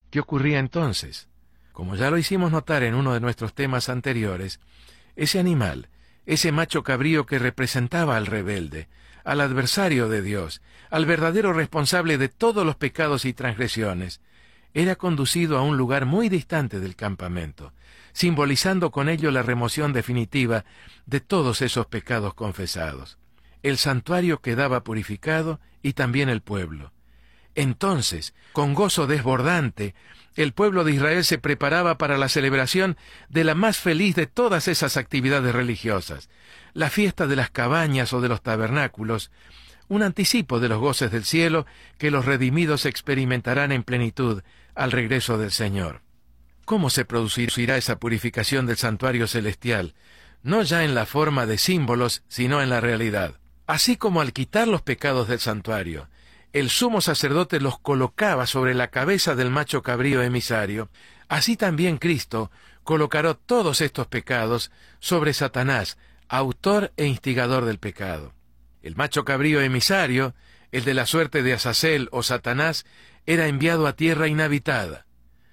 ¿Qué ocurría entonces? Como ya lo hicimos notar en uno de nuestros temas anteriores, ese animal, ese macho cabrío que representaba al rebelde, al adversario de Dios, al verdadero responsable de todos los pecados y transgresiones, era conducido a un lugar muy distante del campamento, simbolizando con ello la remoción definitiva de todos esos pecados confesados. El santuario quedaba purificado y también el pueblo. Entonces, con gozo desbordante, el pueblo de Israel se preparaba para la celebración de la más feliz de todas esas actividades religiosas, la fiesta de las cabañas o de los tabernáculos, un anticipo de los goces del cielo que los redimidos experimentarán en plenitud al regreso del Señor. ¿Cómo se producirá esa purificación del santuario celestial? No ya en la forma de símbolos, sino en la realidad. Así como al quitar los pecados del santuario, el sumo sacerdote los colocaba sobre la cabeza del macho cabrío emisario, así también Cristo colocará todos estos pecados sobre Satanás, autor e instigador del pecado. El macho cabrío emisario, el de la suerte de Azazel o Satanás, era enviado a tierra inhabitada.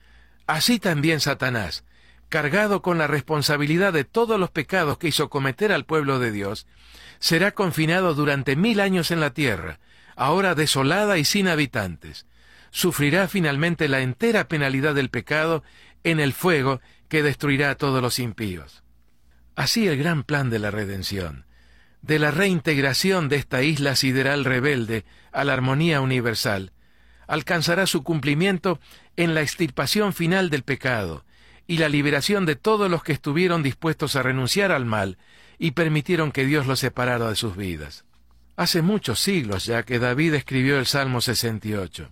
Así también Satanás, cargado con la responsabilidad de todos los pecados que hizo cometer al pueblo de Dios, será confinado durante 1000 años en la tierra, ahora desolada y sin habitantes. Sufrirá finalmente la entera penalidad del pecado en el fuego que destruirá a todos los impíos. Así el gran plan de la redención, de la reintegración de esta isla sideral rebelde a la armonía universal, alcanzará su cumplimiento en la extirpación final del pecado y la liberación de todos los que estuvieron dispuestos a renunciar al mal y permitieron que Dios los separara de sus vidas. Hace muchos siglos ya que David escribió el Salmo 68.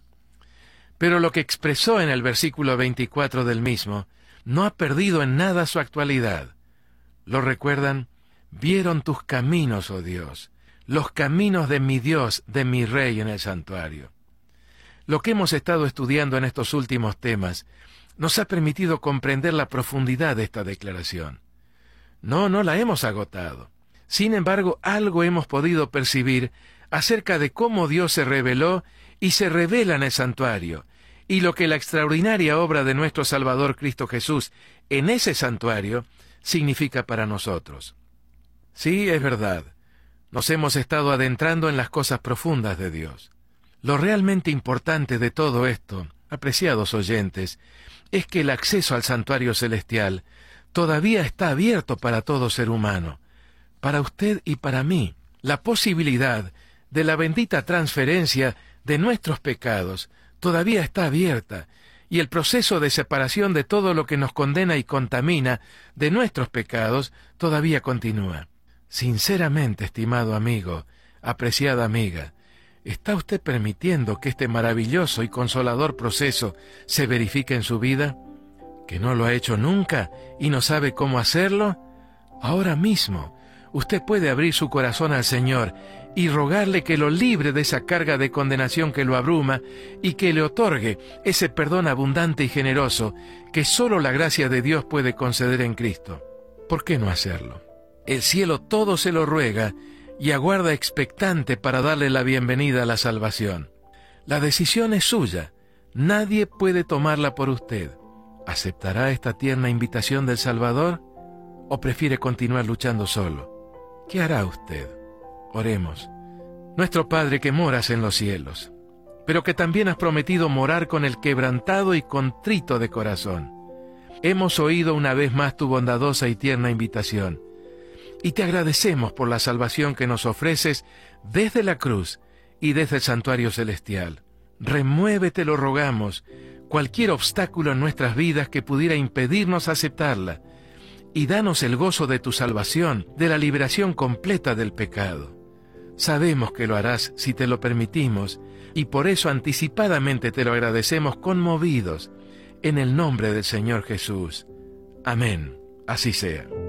Pero lo que expresó en el versículo 24 del mismo no ha perdido en nada su actualidad. ¿Lo recuerdan? Vieron tus caminos, oh Dios, los caminos de mi Dios, de mi Rey en el santuario. Lo que hemos estado estudiando en estos últimos temas nos ha permitido comprender la profundidad de esta declaración. No la hemos agotado. Sin embargo, algo hemos podido percibir acerca de cómo Dios se reveló y se revela en el santuario, y lo que la extraordinaria obra de nuestro Salvador Cristo Jesús en ese santuario significa para nosotros. Sí, es verdad, nos hemos estado adentrando en las cosas profundas de Dios. Lo realmente importante de todo esto, apreciados oyentes, es que el acceso al santuario celestial todavía está abierto para todo ser humano, para usted y para mí. La posibilidad de la bendita transferencia de nuestros pecados todavía está abierta, y el proceso de separación de todo lo que nos condena y contamina de nuestros pecados todavía continúa. Sinceramente, estimado amigo, apreciada amiga, ¿está usted permitiendo que este maravilloso y consolador proceso se verifique en su vida? ¿Que no lo ha hecho nunca y no sabe cómo hacerlo? Ahora mismo, usted puede abrir su corazón al Señor y rogarle que lo libre de esa carga de condenación que lo abruma y que le otorgue ese perdón abundante y generoso que solo la gracia de Dios puede conceder en Cristo. ¿Por qué no hacerlo? El cielo todo se lo ruega y aguarda expectante para darle la bienvenida a la salvación. La decisión es suya, nadie puede tomarla por usted. ¿Aceptará esta tierna invitación del Salvador o prefiere continuar luchando solo? ¿Qué hará usted? Oremos. Nuestro Padre que moras en los cielos, pero que también has prometido morar con el quebrantado y contrito de corazón. Hemos oído una vez más tu bondadosa y tierna invitación, y te agradecemos por la salvación que nos ofreces desde la cruz y desde el santuario celestial. Remueve, te lo rogamos, cualquier obstáculo en nuestras vidas que pudiera impedirnos aceptarla, y danos el gozo de tu salvación, de la liberación completa del pecado. Sabemos que lo harás si te lo permitimos, y por eso anticipadamente te lo agradecemos conmovidos, en el nombre del Señor Jesús. Amén. Así sea.